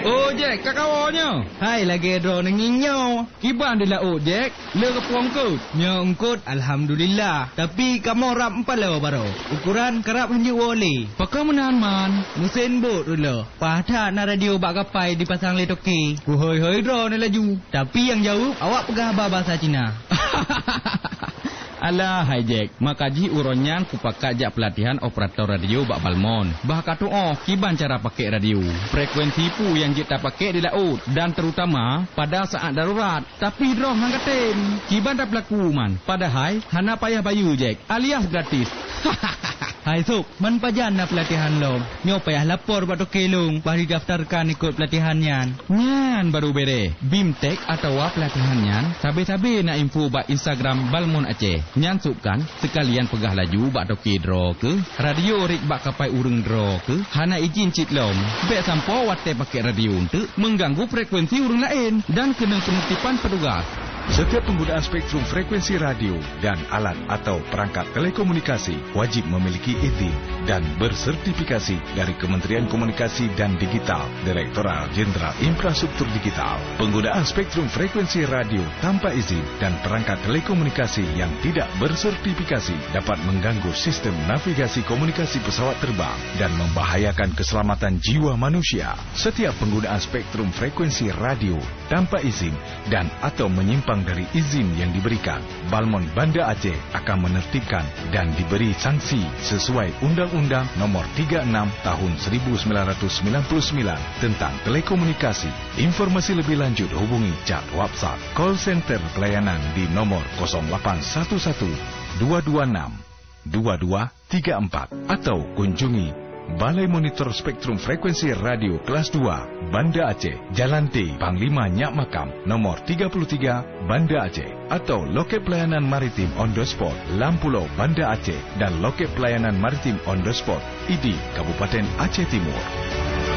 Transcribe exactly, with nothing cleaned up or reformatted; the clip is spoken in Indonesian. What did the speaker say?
Oh, Jack, kat kawannya. Hai, lagi draw nenginyo. Kiban di laut, Jack. Le ke puangkut. Nya ungkut, Alhamdulillah. Tapi kamu rap empat lewa baru. Ukuran kerap henjuk wali. Pakai menahan man. Musin bot dulu. Padah na radio bak kapai dipasang le toki. Ku hoi-hoi draw ni laju. Tapi yang jauh, awak pegah bahasa Cina. Alah, hai Jack. Makaji uronyan ku pakai jak pelatihan operator radio bak Balmon. Bah katu oh, kiban cara pakai radio. Frekuensi pu yang kita pakai di laut dan terutama pada saat darurat. Tapi droh ngangkatin. Kiban tak pelaku man. Padahal hana payah bayu Jack, alias gratis. Hai Suk, man pajan na pelatihan lo. Nyo payah lapor bak tokelung, bah didaftarkan ikut pelatihan yan. Nyan baru bere. Bimtek atau pelatihan nyan, sabe-sabe na info bak Instagram Balmon Aceh. Nyan sukan sekalian pegah laju bak toke draw ke, radio rik bak kapai urung draw ke, hana izin cit lom. Bek sampo wate pakai radio untuk mengganggu frekuensi urung lain dan kena penertiban petugas. Setiap penggunaan spektrum frekuensi radio dan alat atau perangkat telekomunikasi wajib memiliki izin dan bersertifikasi dari Kementerian Komunikasi dan Digital, Direktorat Jenderal Infrastruktur Digital. Penggunaan spektrum frekuensi radio tanpa izin dan perangkat telekomunikasi yang tidak bersertifikasi dapat mengganggu sistem navigasi komunikasi pesawat terbang dan membahayakan keselamatan jiwa manusia. Setiap penggunaan spektrum frekuensi radio tanpa izin dan atau menyimpang dari izin yang diberikan, Balmon Banda Aceh akan menertibkan dan diberi sanksi sesuai Undang-Undang Nomor tiga puluh enam Tahun seribu sembilan ratus sembilan puluh sembilan tentang telekomunikasi. Informasi lebih lanjut hubungi chat WhatsApp call center pelayanan di nomor kosong lapan satu satu dua dua enam dua dua tiga empat atau kunjungi Balai Monitor Spektrum Frekuensi Radio Kelas dua, Banda Aceh, Jalan T, Panglima Nyak Makam, nomor tiga puluh tiga, Banda Aceh, atau Loket Pelayanan Maritim on the Spot, Lampulau, Banda Aceh, dan Loket Pelayanan Maritim on the Spot, I D I, Kabupaten Aceh Timur.